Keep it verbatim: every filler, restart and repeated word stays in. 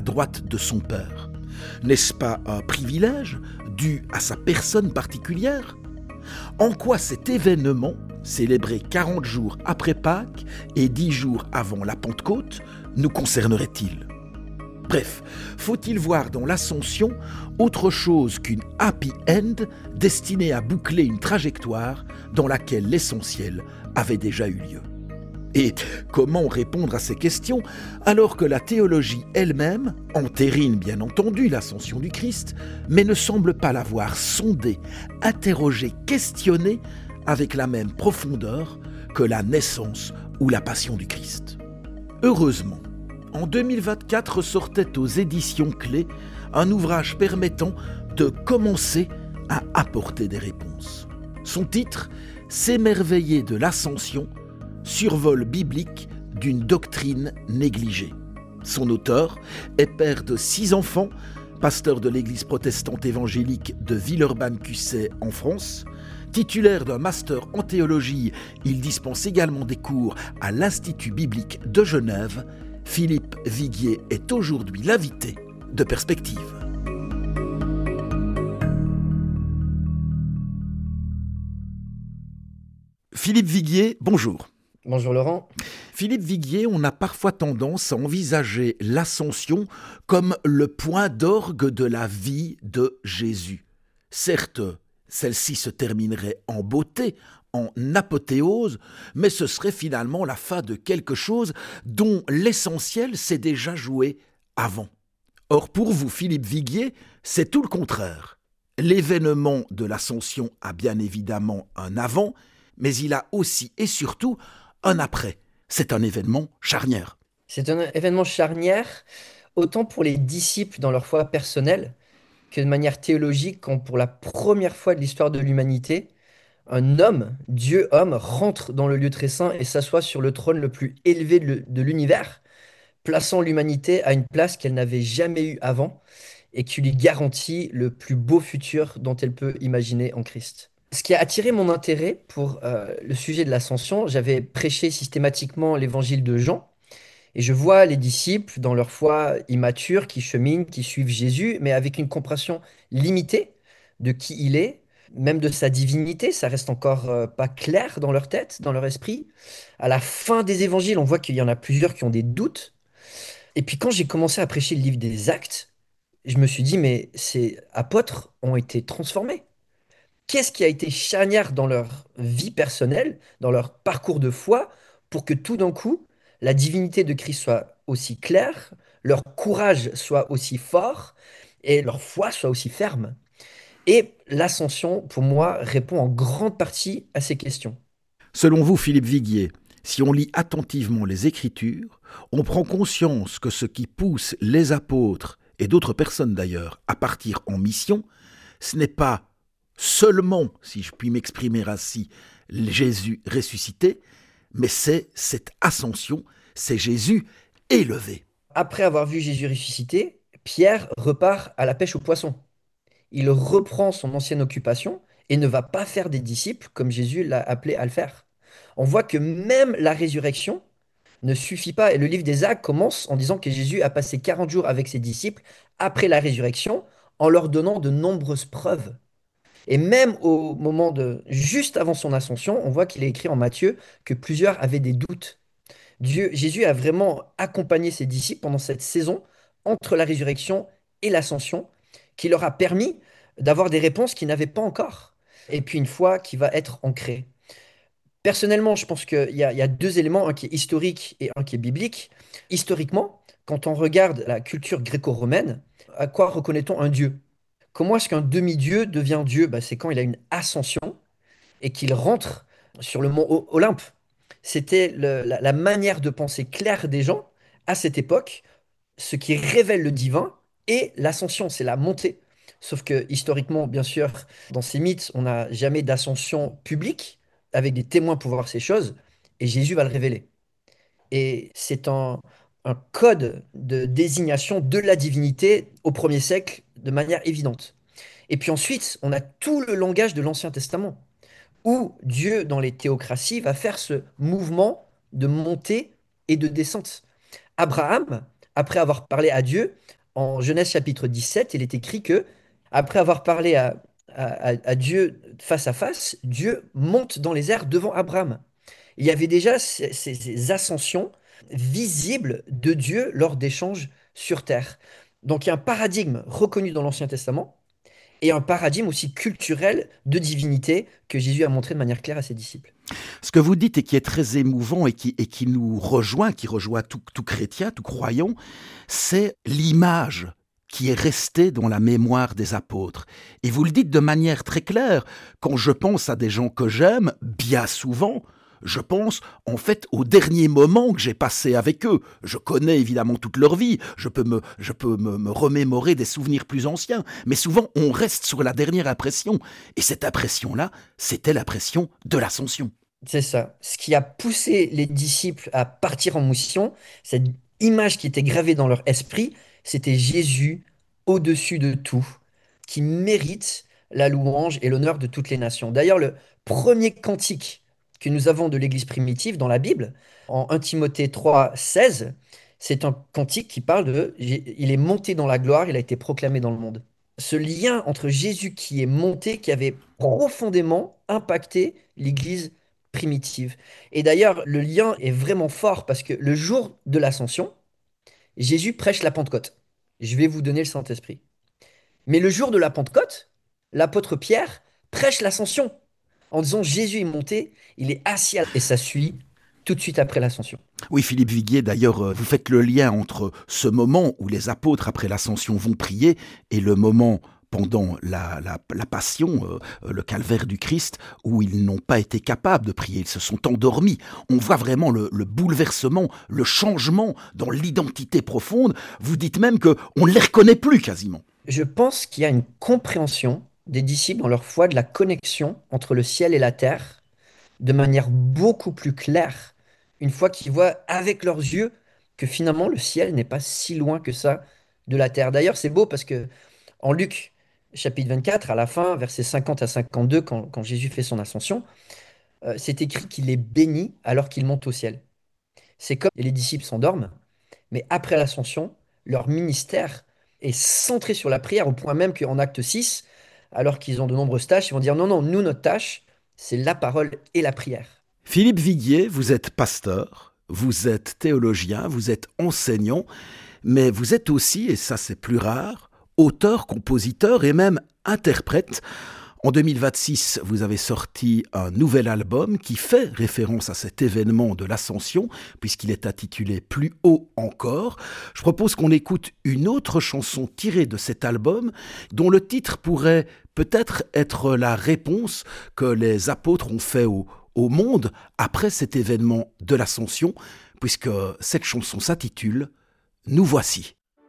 droite de son Père. N'est-ce pas un privilège dû à sa personne particulière ? En quoi cet événement, célébré quarante jours après Pâques et dix jours avant la Pentecôte, nous concernerait-il ? Bref, faut-il voir dans l'Ascension autre chose qu'une happy end destinée à boucler une trajectoire dans laquelle l'essentiel avait déjà eu lieu ? Et comment répondre à ces questions alors que la théologie elle-même entérine bien entendu l'ascension du Christ, mais ne semble pas l'avoir sondée, interrogée, questionnée avec la même profondeur que la naissance ou la passion du Christ. Heureusement, en deux mille vingt-quatre sortait aux éditions Clés un ouvrage permettant de commencer à apporter des réponses. Son titre, « S'émerveiller de l'ascension », survol biblique d'une doctrine négligée. Son auteur est père de six enfants, pasteur de l'église protestante évangélique de Villeurbanne-Cussey en France. Titulaire d'un master en théologie, il dispense également des cours à l'Institut biblique de Genève. Philippe Viguier est aujourd'hui l'invité de Perspective. Philippe Viguier, bonjour. Bonjour Laurent. Philippe Viguier, on a parfois tendance à envisager l'Ascension comme le point d'orgue de la vie de Jésus. Certes, celle-ci se terminerait en beauté, en apothéose, mais ce serait finalement la fin de quelque chose dont l'essentiel s'est déjà joué avant. Or pour vous, Philippe Viguier, c'est tout le contraire. L'événement de l'Ascension a bien évidemment un avant, mais il a aussi et surtout un après. C'est un événement charnière. C'est un événement charnière, autant pour les disciples dans leur foi personnelle, que de manière théologique, quand pour la première fois de l'histoire de l'humanité, un homme, Dieu-homme, rentre dans le lieu très saint et s'assoit sur le trône le plus élevé de de l'univers, plaçant l'humanité à une place qu'elle n'avait jamais eue avant et qui lui garantit le plus beau futur dont elle peut imaginer en Christ. Ce qui a attiré mon intérêt pour euh, le sujet de l'ascension, j'avais prêché systématiquement l'évangile de Jean, et je vois les disciples dans leur foi immature qui cheminent, qui suivent Jésus, mais avec une compréhension limitée de qui il est, même de sa divinité, ça reste encore euh, pas clair dans leur tête, dans leur esprit. À la fin des évangiles, on voit qu'il y en a plusieurs qui ont des doutes. Et puis quand j'ai commencé à prêcher le livre des Actes, je me suis dit, mais ces apôtres ont été transformés. Qu'est-ce qui a été charnière dans leur vie personnelle, dans leur parcours de foi, pour que tout d'un coup, la divinité de Christ soit aussi claire, leur courage soit aussi fort et leur foi soit aussi ferme. Et l'ascension, pour moi, répond en grande partie à ces questions. Selon vous, Philippe Viguier, si on lit attentivement les Écritures, on prend conscience que ce qui pousse les apôtres, et d'autres personnes d'ailleurs, à partir en mission, ce n'est pas seulement, si je puis m'exprimer ainsi, Jésus ressuscité, mais c'est cette ascension, c'est Jésus élevé. Après avoir vu Jésus ressuscité, Pierre repart à la pêche aux poissons. Il reprend son ancienne occupation et ne va pas faire des disciples comme Jésus l'a appelé à le faire. On voit que même la résurrection ne suffit pas. Et le livre des Actes commence en disant que Jésus a passé quarante jours avec ses disciples après la résurrection en leur donnant de nombreuses preuves. Et même au moment de, juste avant son ascension, on voit qu'il est écrit en Matthieu que plusieurs avaient des doutes. Dieu, Jésus a vraiment accompagné ses disciples pendant cette saison entre la résurrection et l'ascension, qui leur a permis d'avoir des réponses qu'ils n'avaient pas encore. Et puis une foi qui va être ancrée. Personnellement, je pense qu'il y a, il y a deux éléments, un qui est historique et un qui est biblique. Historiquement, quand on regarde la culture gréco-romaine, à quoi reconnaît-on un dieu? Comment est-ce qu'un demi-dieu devient Dieu? Bah, c'est quand il a une ascension et qu'il rentre sur le mont O- Olympe. C'était le- la, la manière de penser claire des gens à cette époque, ce qui révèle le divin et l'ascension, c'est la montée. Sauf que historiquement, bien sûr, dans ces mythes, on n'a jamais d'ascension publique avec des témoins pour voir ces choses et Jésus va le révéler. Et c'est un, un code de désignation de la divinité au premier siècle de manière évidente. Et puis ensuite, on a tout le langage de l'Ancien Testament, où Dieu, dans les théocraties, va faire ce mouvement de montée et de descente. Abraham, après avoir parlé à Dieu, En Genèse chapitre dix-sept, il est écrit que, après avoir parlé à, à- à- à Dieu face à face, Dieu monte dans les airs devant Abraham. Il y avait déjà ces, ces- ces ascensions visibles de Dieu lors d'échanges sur terre. Donc il y a un paradigme reconnu dans l'Ancien Testament et un paradigme aussi culturel de divinité que Jésus a montré de manière claire à ses disciples. Ce que vous dites et qui est très émouvant et qui, et qui nous rejoint, qui rejoint tout, tout chrétien, tout croyant, c'est l'image qui est restée dans la mémoire des apôtres. Et vous le dites de manière très claire, quand je pense à des gens que j'aime, bien souvent, je pense en fait aux derniers moments que j'ai passés avec eux. Je connais évidemment toute leur vie, je peux, me, je peux me, me remémorer des souvenirs plus anciens, mais souvent on reste sur la dernière impression. Et cette impression-là, c'était l'impression de l'ascension. C'est ça. Ce qui a poussé les disciples à partir en mission, cette image qui était gravée dans leur esprit, c'était Jésus au-dessus de tout, qui mérite la louange et l'honneur de toutes les nations. D'ailleurs, le premier cantique que nous avons de l'Église primitive dans la Bible, en un Timothée trois, seize, c'est un cantique qui parle de il est monté dans la gloire, il a été proclamé dans le monde. Ce lien entre Jésus qui est monté, qui avait profondément impacté l'Église primitive. Et d'ailleurs, le lien est vraiment fort parce que le jour de l'ascension, Jésus prêche la Pentecôte. Je vais vous donner le Saint-Esprit. Mais le jour de la Pentecôte, l'apôtre Pierre prêche l'ascension en disant Jésus est monté, il est assis à... et ça suit tout de suite après l'ascension. Oui, Philippe Viguier, d'ailleurs, euh, vous faites le lien entre ce moment où les apôtres, après l'ascension, vont prier et le moment pendant la, la, la passion, euh, le calvaire du Christ, où ils n'ont pas été capables de prier, ils se sont endormis. On voit vraiment le, le bouleversement, le changement dans l'identité profonde. Vous dites même qu'on ne les reconnaît plus quasiment. Je pense qu'il y a une compréhension des disciples dans leur foi de la connexion entre le ciel et la terre de manière beaucoup plus claire une fois qu'ils voient avec leurs yeux que finalement le ciel n'est pas si loin que ça de la terre. D'ailleurs, c'est beau parce que en Luc chapitre vingt-quatre, à la fin, versets cinquante à cinquante-deux, quand, quand Jésus fait son ascension, euh, c'est écrit qu'il est béni alors qu'il monte au ciel. C'est comme les disciples s'endorment, mais après l'ascension, leur ministère est centré sur la prière au point même qu'en acte six, alors qu'ils ont de nombreuses tâches, ils vont dire non, non, nous, notre tâche, c'est la parole et la prière. Philippe Viguier, vous êtes pasteur, vous êtes théologien, vous êtes enseignant, mais vous êtes aussi, et ça c'est plus rare, auteur, compositeur et même interprète. En deux mille vingt-six, vous avez sorti un nouvel album qui fait référence à cet événement de l'Ascension, puisqu'il est intitulé Plus haut encore. Je propose qu'on écoute une autre chanson tirée de cet album, dont le titre pourrait peut-être être la réponse que les apôtres ont fait au, au monde après cet événement de l'Ascension, puisque cette chanson s'intitule « Nous voici ».